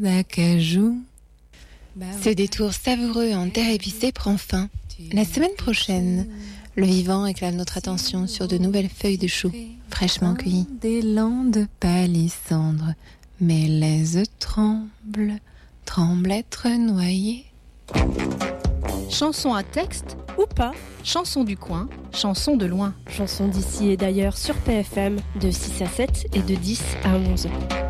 d'acajou. Ce détour savoureux en terre épicée prend fin. La semaine prochaine, le vivant réclame notre attention sur de nouvelles feuilles de chou, fraîchement cueillies. Des landes palissandres, mes laises tremblent être noyées. Chanson à texte ou pas, chanson du coin, chanson de loin. Chanson d'ici et d'ailleurs sur PFM de 6 à 7 et de 10 à 11.